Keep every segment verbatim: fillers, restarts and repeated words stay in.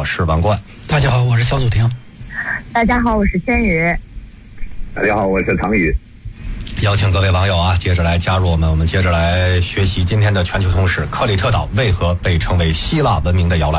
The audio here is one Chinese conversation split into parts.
是王冠。 大家好，我是小祖婷。 大家好，我是千羽。 大家好，我是唐宇。 邀请各位网友啊，接着来加入我们，我们接着来学习今天的全球通史。克里特岛为何被称为希腊文明的摇篮？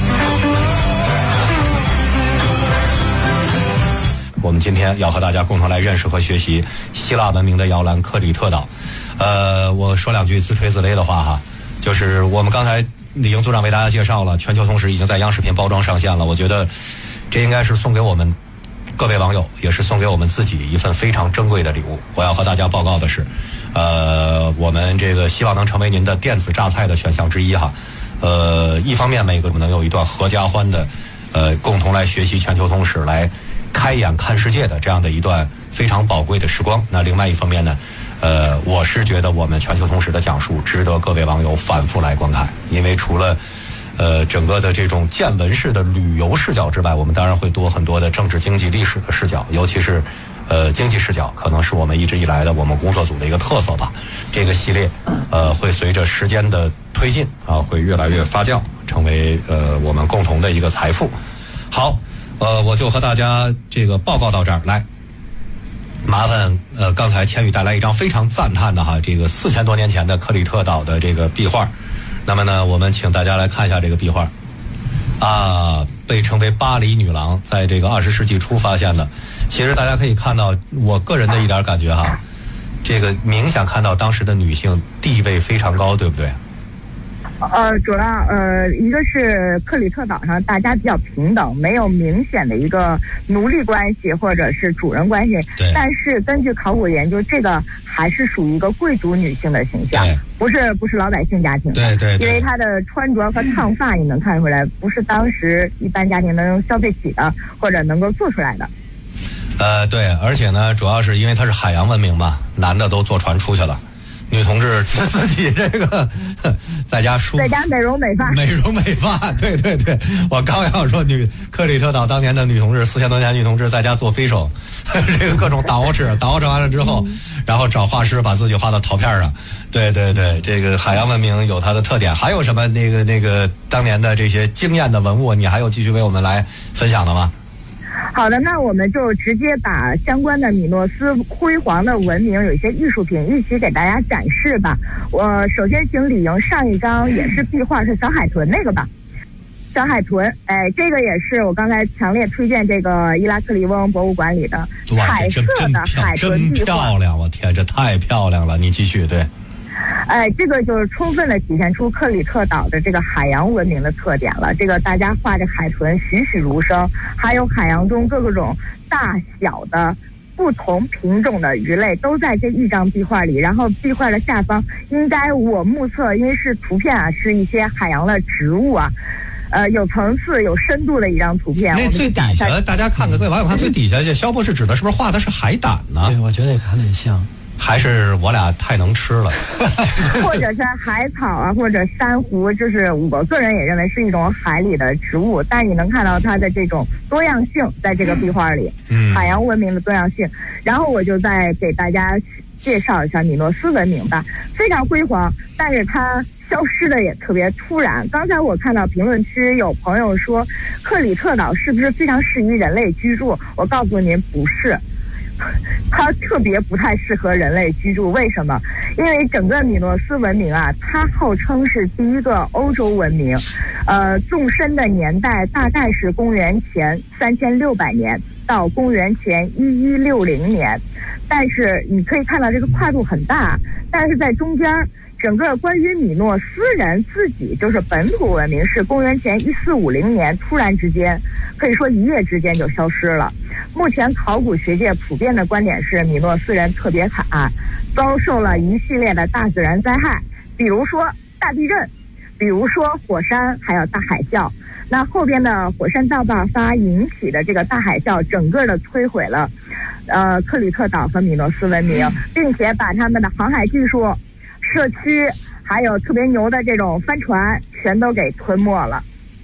我们今天要和大家共同来认识和学习希腊文明的摇篮克里特岛。呃，我说两句自吹自擂的话哈，就是我们刚才李英组长为大家介绍了，全球通史已经在央视频包装上线了。我觉得这应该是送给我们各位网友，也是送给我们自己一份非常珍贵的礼物。我要和大家报告的是，呃，我们这个希望能成为您的电子榨菜的选项之一哈。呃，一方面每个能有一段合家欢的，呃，共同来学习全球通史，来开眼看世界的这样的一段非常宝贵的时光。那另外一方面呢，呃，我是觉得我们全球通史的讲述值得各位网友反复来观看，因为除了呃整个的这种见闻式的旅游视角之外，我们当然会多很多的政治、经济、历史的视角，尤其是呃经济视角，可能是我们一直以来的我们工作组的一个特色吧。这个系列呃会随着时间的推进啊，会越来越发酵，成为呃我们共同的一个财富。好，呃，我就和大家这个报告到这儿来。麻烦呃，刚才千羽带来一张非常赞叹的哈，这个四千多年前的克里特岛的这个壁画。那么呢，我们请大家来看一下这个壁画，啊，被称为巴黎女郎，在这个二十世纪初发现的。其实大家可以看到，我个人的一点感觉哈，这个明显看到当时的女性地位非常高，对不对？ 呃，主要呃，一个是克里特岛上大家比较平等，没有明显的一个奴隶关系或者是主人关系。 对。 但是根据考古研究，这个还是属于一个贵族女性的形象，不是不是老百姓家庭的。 对对对。 因为她的穿着和烫发，你能看出来，不是当时一般家庭能消费起的，或者能够做出来的。 呃，对，而且呢，主要是因为它是海洋文明嘛，男的都坐船出去了。女同志自己这个在家梳， 在家美容美发， 美容美发，对对对，我刚要说女克里特岛当年的女同志，四千多年女同志在家做飞手，这个各种捯饬，捯饬完了之后，嗯、然后找画师把自己画到陶片上，对对对，这个海洋文明有它的特点。还有什么那个那个当年的这些惊艳的文物，你还有继续为我们来分享的吗？ 好的，那我们就直接把相关的米诺斯辉煌的文明有一些艺术品一起给大家展示吧。我首先请李莹上一张也是壁画，是小海豚那个吧。小海豚，哎，这个也是我刚才强烈推荐这个伊拉克利翁博物馆里的彩色的海豚壁画，真漂亮！我天，这太漂亮了！你继续，对。 哎，这个就是充分的体现出克里特岛的这个海洋文明的特点了。这个大家画着海豚栩栩如生，还有海洋中各个种大小的不同品种的鱼类都在这一张壁画里。然后壁画的下方，应该我目测，因为是图片啊，是一些海洋的植物啊。呃，有层次、有深度的一张图片。 那最底下，大家看看，各位网友看最底下，这肖博士指的是不是画的是海胆呢？ 对，我觉得也看得像。 还是我俩太能吃了， 或者是海草啊，或者珊瑚，就是我个人也认为是一种海里的植物，但你能看到它的这种多样性在这个壁画里，嗯，海洋文明的多样性。然后我就再给大家介绍一下米诺斯文明吧，非常辉煌，但是它消失的也特别突然。刚才我看到评论区有朋友说，克里特岛是不是非常适宜人类居住？我告诉您，不是。它特别不太适合人类居住，为什么？因为整个米诺斯文明啊，它号称是第一个欧洲文明，呃，纵深的年代大概是公元前三千六百年到公元前一一六零年，但是你可以看到这个跨度很大，但是在中间，整个关于米诺斯人自己就是本土文明是公元前一四五零年突然之间，可以说一夜之间就消失了。目前考古学界普遍的观点是，米诺斯人特别惨，遭受了一系列的大自然灾害，比如说大地震，比如说火山，还有大海啸。那后边的火山大爆发引起的这个大海啸，整个的摧毁了呃克里特岛和米诺斯文明，并且把他们的航海技术、社区，还有特别牛的这种帆船全都给吞没了。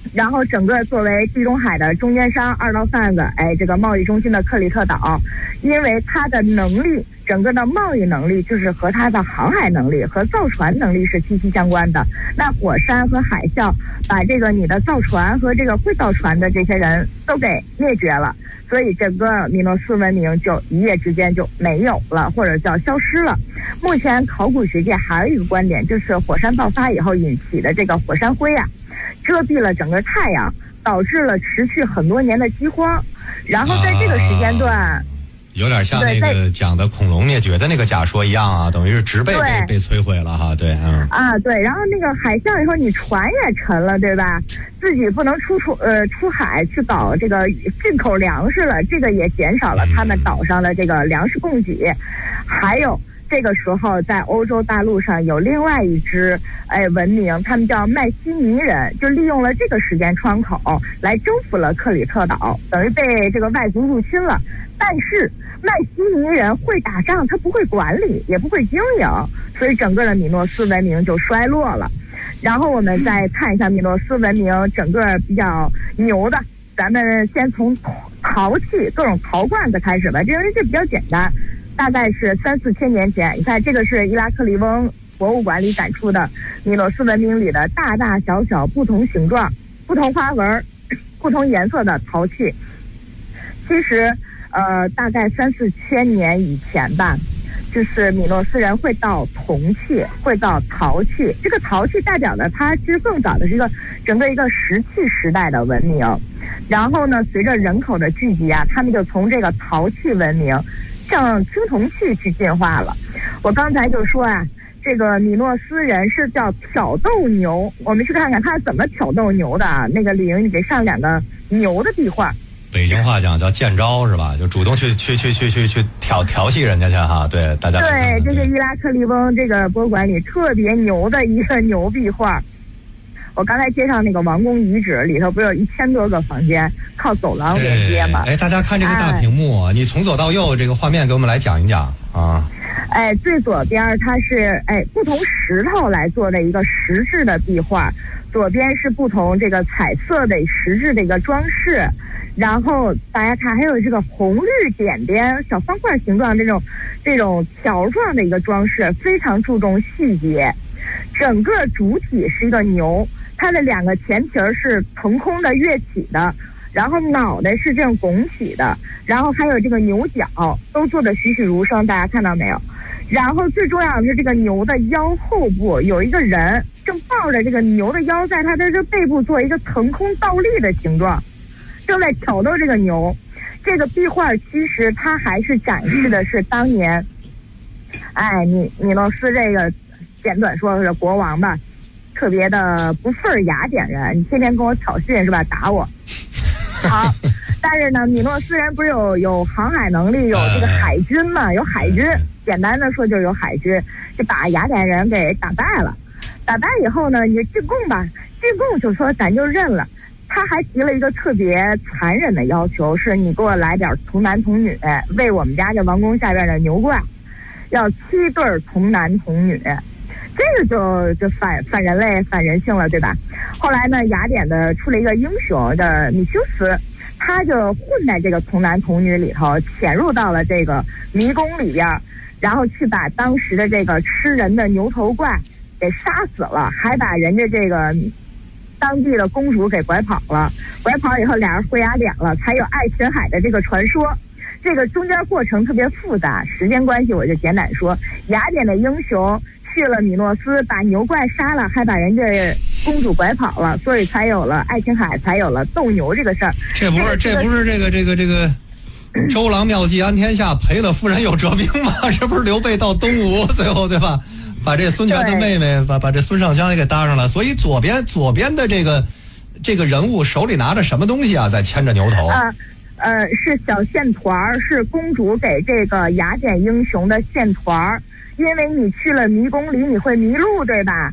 然后整个作为地中海的中间商、二道贩子，哎，这个贸易中心的克里特岛，因为它的能力，整个的贸易能力就是和它的航海能力和造船能力是息息相关的。那火山和海啸把这个你的造船和这个会造船的这些人都给灭绝了，所以整个米诺斯文明就一夜之间就没有了，或者叫消失了。目前考古学界还有一个观点，就是火山爆发以后引起的这个火山灰啊，遮蔽了整个太阳，导致了持续很多年的饥荒。然后在这个时间段、啊、 有点像那个讲的恐龙灭绝的那个假说一样啊，等于是植被被被摧毁了哈。对，嗯啊对，然后那个海啸以后，你船也沉了，对吧？自己不能出出呃出海去搞这个进口粮食了，这个也减少了他们岛上的这个粮食供给。还有这个时候，在欧洲大陆上有另外一支哎文明，他们叫迈锡尼人，就利用了这个时间窗口来征服了克里特岛，等于被这个外族入侵了。但是迈锡尼人会打仗，他不会管理，也不会经营，所以整个的米诺斯文明就衰落了。然后我们再看一下米诺斯文明整个比较牛的，咱们先从陶器各种陶罐子开始吧，因为这比较简单。大概是三四千年前，你看这个是伊拉克利翁博物馆里展出的米诺斯文明里的大大小小不同形状、不同花纹、不同颜色的陶器。其实，呃，大概三四千年以前吧，就是米诺斯人会造铜器，会造陶器。这个陶器代表的它其实更早的是一个整个一个石器时代的文明。然后呢，随着人口的聚集啊，他们就从这个陶器文明向青铜器去进化了。我刚才就说啊，这个米诺斯人是叫挑逗牛，我们去看看他怎么挑逗牛的啊。那个李莹，你给上两个牛的壁画。 北京话讲叫见招是吧？就主动去去去去去去调调戏人家去哈。对，大家对，这是伊拉克利翁这个博物馆里特别牛的一个牛壁画。我刚才介绍那个王宫遗址里头不是有一千多个房间，靠走廊连接吗？ 哎，大家看这个大屏幕、哎，你从左到右这个画面给我们来讲一讲啊。 哎，最左边它是哎不同石头来做的一个石质的壁画，左边是不同这个彩色的石质的一个装饰，然后大家看还有这个红绿点点小方块形状这种这种条状的一个装饰，非常注重细节。整个主体是一个牛，它的两个前蹄儿是腾空的跃起的，然后脑袋是这样拱起的，然后还有这个牛角都做的栩栩如生，大家看到没有？然后最重要的是这个牛的腰后部有一个人正抱着这个牛的腰，在它的这背部做一个腾空倒立的形状，正在挑逗这个牛。这个壁画其实它还是展示的是当年，哎，米米诺斯这个简短说是国王吧，特别的不忿雅典人，你天天跟我挑衅是吧？打我。好，但是呢，米诺斯人不是有有航海能力，有这个海军嘛，有海军。简单的说就是有海军，就把雅典人给打败了。打败以后呢，你就进贡吧，进贡就说咱就认了。他还提了一个特别残忍的要求，是你给我来点童男童女，为我们家这王宫下边的牛怪，要七对童男童女。这个就就反反人类反人性了，对吧？后来呢，雅典的出了一个英雄的米修斯，他就混在这个童男童女里头，潜入到了这个迷宫里边，然后去把当时的这个吃人的牛头怪给杀死了，还把人家这个当地的公主给拐跑了。拐跑以后，俩人回雅典了，才有爱琴海的这个传说。这个中间过程特别复杂，时间关系我就简短说。雅典的英雄去了米诺斯，把牛怪杀了，还把人家公主拐跑了，所以才有了爱琴海，才有了斗牛这个事儿。 这不是这不是这个这个这个周郎妙计安天下，赔了夫人又折兵吗？这不是刘备到东吴最后对吧？把这孙权的妹妹把把这孙尚香也给搭上了。所以左边左边的这个这个人物手里拿着什么东西啊？在牵着牛头。 啊呃，是小线团，是公主给这个雅典英雄的线团。因为你去了迷宫里，你会迷路，对吧？ 哦，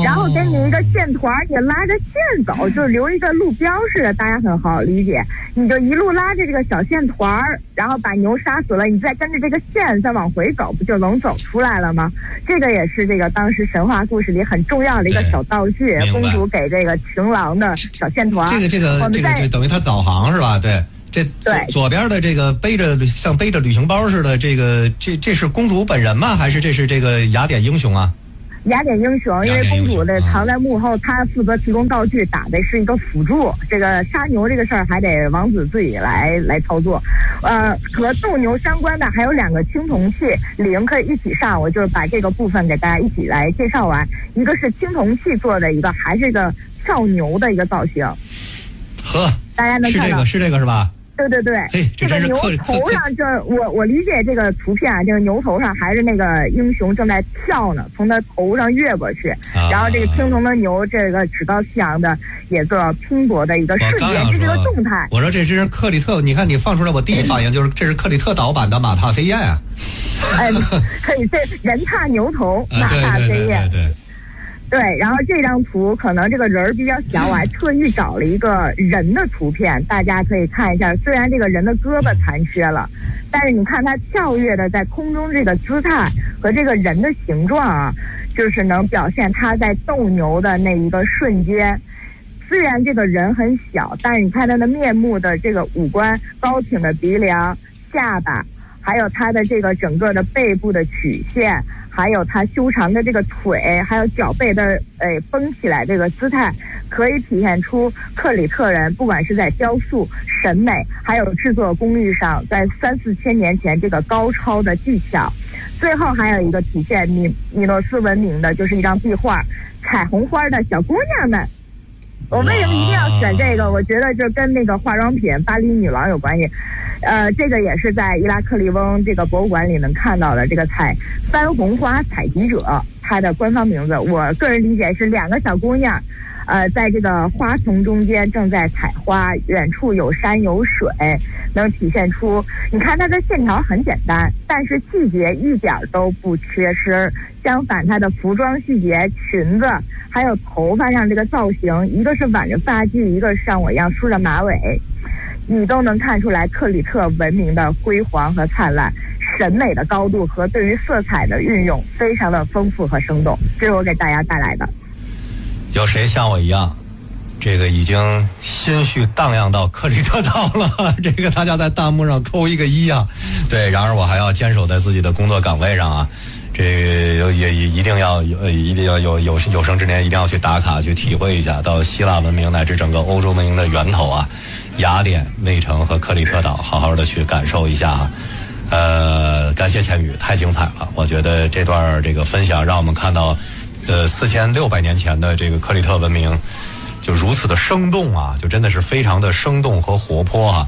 然后给你一个线团，你拉着线走，就留一个路标似的，大家很好理解。你就一路拉着这个小线团，然后把牛杀死了，你再跟着这个线再往回走，不就能走出来了吗？这个也是这个当时神话故事里很重要的一个小道具，公主给这个情郎的小线团。 这个这个这个就等于他导航是吧？对。这对左边的这个背着像背着旅行包似的，这个这这是公主本人吗？还是这是这个雅典英雄啊？ 雅典英雄，因为公主的藏在幕后，她负责提供道具，打的是一个辅助。这个杀牛这个事儿还得王子自己来来操作。呃，和斗牛相关的还有两个青铜器，李莹可以一起上，我就把这个部分给大家一起来介绍完。一个是青铜器做的，一个还是一个跳牛的一个造型。 呵， 大家能看到是这个是这个是吧？ 对对对，这个牛头上就我我理解这个图片啊，这个牛头上还是那个英雄正在跳呢，从他头上越过去，啊、然后这个青铜的牛，这个趾高气扬的，也做拼搏的一个瞬间，这是一个动态。 我说这是克里特，你看你放出来，我第一反应就是这是克里特岛版的马踏飞燕啊。 哎，可以，这人踏牛头，马踏飞燕。 对对对对对对，然后这张图可能这个人比较小，我还特意找了一个人的图片，大家可以看一下。虽然这个人的胳膊残缺了，但是你看他跳跃的在空中这个姿态和这个人的形状啊，就是能表现他在斗牛的那一个瞬间。虽然这个人很小，但是你看他的面目的这个五官，高挺的鼻梁、下巴，还有他的这个整个的背部的曲线。还有它修长的这个腿，还有脚背的诶绷起来这个姿态，可以体现出克里特人不管是在雕塑、审美，还有制作工艺上，在三四千年前这个高超的技巧。最后还有一个体现米米诺斯文明的，就是一张壁画，彩虹花的小姑娘们。我为什么一定要选这个？我觉得就跟那个化妆品巴黎女郎有关系。呃，这个也是在伊拉克利翁这个博物馆里能看到的这个采番红花采集者，它的官方名字，我个人理解是两个小姑娘，呃，在这个花丛中间正在采花，远处有山有水，能体现出，你看它的线条很简单，但是细节一点都不缺失。相反，它的服装细节、裙子还有头发上这个造型，一个是挽着发髻，一个是像我一样梳着马尾。你都能看出来克里特文明的辉煌和灿烂，审美的高度和对于色彩的运用非常的丰富和生动，这是我给大家带来的。 有谁像我一样，这个已经心绪荡漾到克里特岛了？这个大家在弹幕上扣一个一啊！对，然而我还要坚守在自己的工作岗位上啊。这个也一定要有，一定要有有有生之年一定要去打卡，去体会一下到希腊文明乃至整个欧洲文明的源头啊，雅典、卫城和克里特岛，好好的去感受一下啊。呃，感谢千羽，太精彩了！我觉得这段这个分享让我们看到，呃，四千六百年前的这个克里特文明，就如此的生动啊，就真的是非常的生动和活泼啊。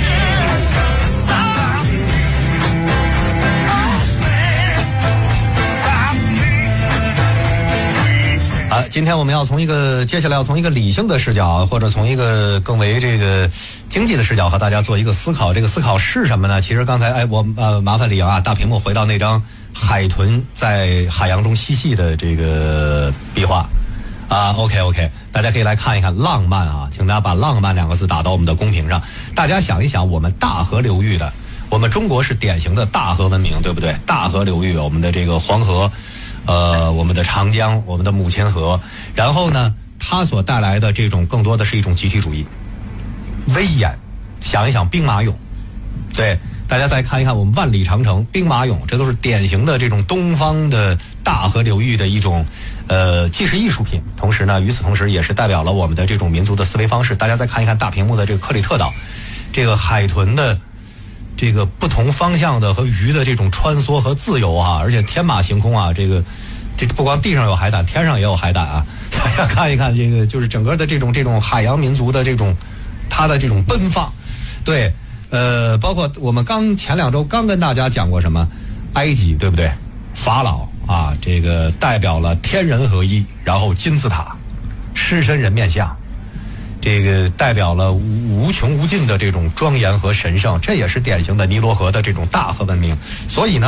啊，今天我们要从一个接下来要从一个理性的视角，或者从一个更为这个经济的视角和大家做一个思考。这个思考是什么呢？其实刚才哎，我呃麻烦李阳啊，大屏幕回到那张海豚在海洋中嬉戏的这个壁画啊。OK OK， 大家可以来看一看浪漫啊，请大家把浪漫两个字打到我们的公屏上。大家想一想，我们大河流域的，我们中国是典型的大河文明，对不对？大河流域，我们的这个黄河。呃，我们的长江，我们的母亲河，然后呢，它所带来的这种更多的是一种集体主义，威严。想一想兵马俑，对，大家再看一看我们万里长城、兵马俑，这都是典型的这种东方的大河流域的一种，呃，既是艺术品，同时呢，与此同时也是代表了我们的这种民族的思维方式。大家再看一看大屏幕的这个克里特岛，这个海豚的。这个不同方向的和鱼的这种穿梭和自由啊，而且天马行空啊，这个这不光地上有海胆，天上也有海胆啊！大家看一看这个，就是整个的这种这种海洋民族的这种它的这种奔放，对，呃，包括我们刚前两周刚跟大家讲过什么，埃及对不对？法老啊，这个代表了天人合一，然后金字塔，狮身人面像。这个代表了无穷无尽的这种庄严和神圣，这也是典型的尼罗河的这种大河文明。所以呢，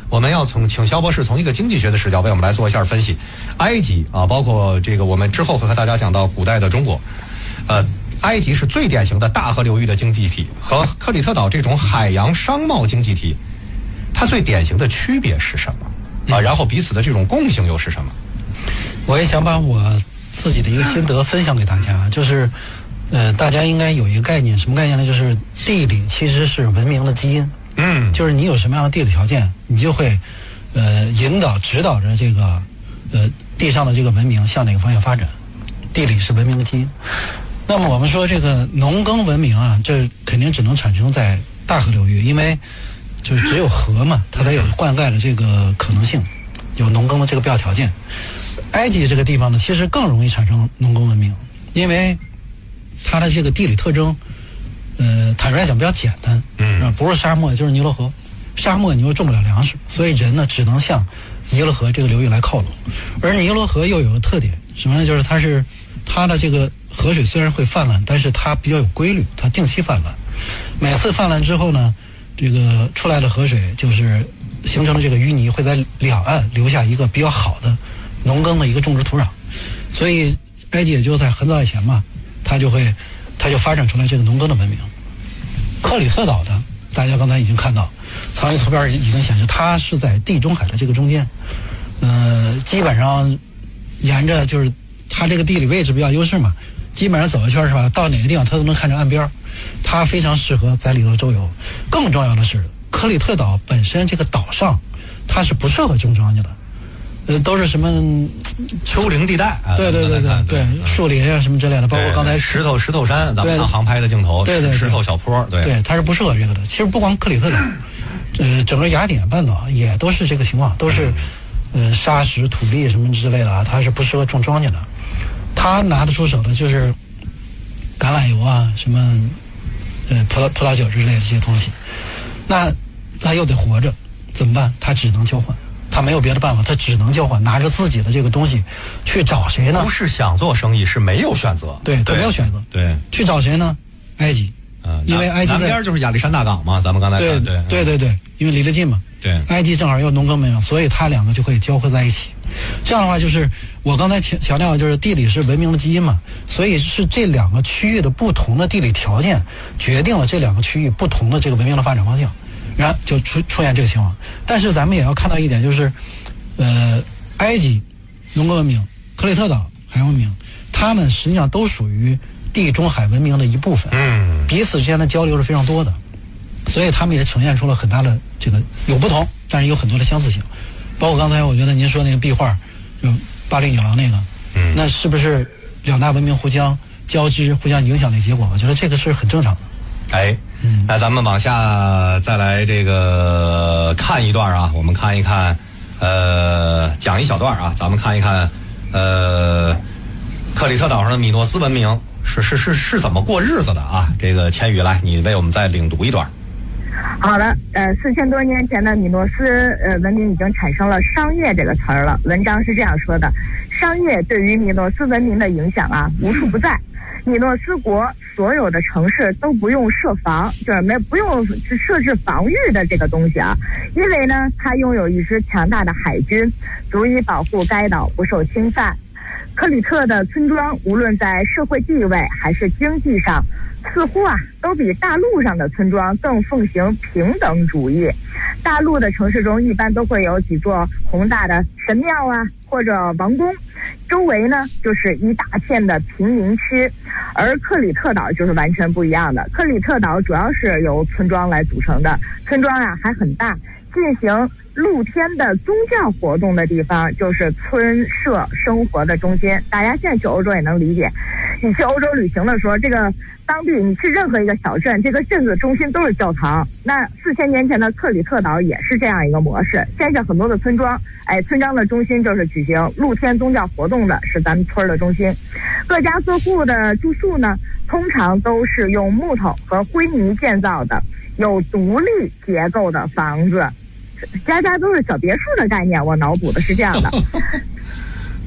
我们要从请肖博士从一个经济学的视角为我们来做一下分析。埃及啊，包括这个我们之后会和大家讲到古代的中国，呃，埃及是最典型的大河流域的经济体，和克里特岛这种海洋商贸经济体，它最典型的区别是什么啊？然后彼此的这种共性又是什么？ 我也想把我自己的一个心得分享给大家，就是呃，大家应该有一个概念，什么概念呢？就是地理其实是文明的基因。嗯，就是你有什么样的地理条件，你就会呃引导指导着这个呃地上的这个文明向哪个方向发展。地理是文明的基因。那么我们说这个农耕文明啊，这肯定只能产生在大河流域，因为就是只有河嘛，它才有灌溉的这个可能性，有农耕的这个必要条件。埃及这个地方呢，其实更容易产生农耕文明，因为它的这个地理特征，呃，坦率来讲比较简单，嗯，不是沙漠就是尼罗河，沙漠你又种不了粮食，所以人呢只能向尼罗河这个流域来靠拢。而尼罗河又有个特点，什么呢？就是它是它的这个河水虽然会泛滥，但是它比较有规律，它定期泛滥。每次泛滥之后呢，这个出来的河水就是形成了这个淤泥，会在两岸留下一个比较好的农耕的一个种植土壤。所以埃及也就在很早以前嘛，它就会它就发展出来这个农耕的文明。克里特岛的大家刚才已经看到，藏于图片已经显示，它是在地中海的这个中间，呃，基本上沿着就是它这个地理位置比较优势嘛，基本上走一圈是吧？到哪个地方它都能看着岸边，它非常适合在里头周游。更重要的是，克里特岛本身这个岛上它是不适合种庄稼的，呃，都是什么丘陵地带啊？ 对对对对对，树林啊什么之类的，包括刚才石头石头山，咱们看航拍的镜头， 对对石头小坡，对对，它是不适合这个的。其实不光克里特岛，呃，整个雅典半岛也都是这个情况，都是呃沙石、土地什么之类的啊，它是不适合种庄稼的。它拿得出手的就是橄榄油啊，什么呃葡萄葡萄酒之类的这些东西。那它又得活着，怎么办？它只能交换。他没有别的办法，他只能交换，拿着自己的这个东西去找谁呢？ 不是想做生意，是没有选择。 对，他没有选择。 对， 去找谁呢？埃及。 嗯， 因为埃及南边就是亚历山大港嘛，咱们刚才对对对对对，因为离得近嘛。 对， 埃及正好有农耕文明，所以它两个就会交汇在一起。这样的话，就是我刚才强强调，就是地理是文明的基因嘛，所以是这两个区域的不同的地理条件决定了这两个区域不同的这个文明的发展方向。然后就出出现这个情况，但是咱们也要看到一点，就是，呃，埃及农耕文明、克里特岛海洋文明，他们实际上都属于地中海文明的一部分，嗯，彼此之间的交流是非常多的，所以他们也呈现出了很大的这个有不同，但是有很多的相似性。包括刚才我觉得您说那个壁画，就巴黎女郎那个，嗯，那是不是两大文明互相交织、互相影响的结果？我觉得这个是很正常的。 哎，那咱们往下再来这个看一段啊，我们看一看，呃，讲一小段啊，咱们看一看，呃，克里特岛上的米诺斯文明是是是是怎么过日子的啊？这个千羽来，你为我们再领读一段。 好的，呃，四千多年前的米诺斯呃文明已经产生了商业这个词儿了。文章是这样说的：商业对于米诺斯文明的影响啊，无处不在。米诺斯国所有的城市都不用设防，就是没不用设置防御的这个东西啊，因为呢，它拥有一支强大的海军，足以保护该岛不受侵犯。克里特的村庄无论在社会地位还是经济上，似乎啊都比大陆上的村庄更奉行平等主义。大陆的城市中一般都会有几座宏大的神庙啊或者王宫，周围呢就是一大片的贫民区。而克里特岛就是完全不一样的，克里特岛主要是由村庄来组成的，村庄啊还很大，进行露天的宗教活动的地方就是村社生活的中心。大家现在去欧洲也能理解，你去欧洲旅行的时候，这个当地你去任何一个小镇，这个镇子中心都是教堂。那四千年前的克里特岛也是这样一个模式。现在很多的村庄，哎，村庄的中心就是举行露天宗教活动的，是咱们村的中心。各家各户的住宿呢，通常都是用木头和灰泥建造的，有独立结构的房子。家家都是小别墅的概念，我脑补的是这样的。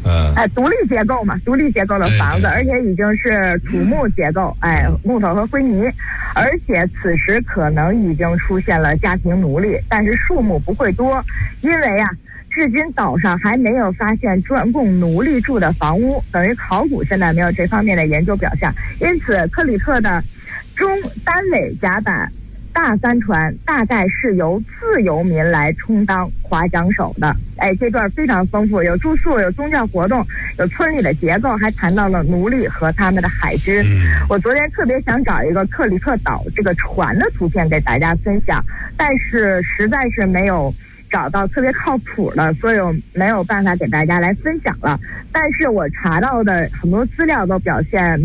嗯， 哎，独立结构嘛，独立结构的房子，而且已经是土木结构，哎，木头和灰泥，而且此时可能已经出现了家庭奴隶，但是数目不会多，因为呀、啊，至今岛上还没有发现专供奴隶住的房屋，等于考古现在没有这方面的研究表象，因此克里特的中单尾甲板大三船大概是由自由民来充当划桨手的。哎，这段非常丰富，有住宿，有宗教活动，有村里的结构，还谈到了奴隶和他们的海军。我昨天特别想找一个克里特岛这个船的图片给大家分享，但是实在是没有找到特别靠谱的，所以我没有办法给大家来分享了。但是我查到的很多资料都表现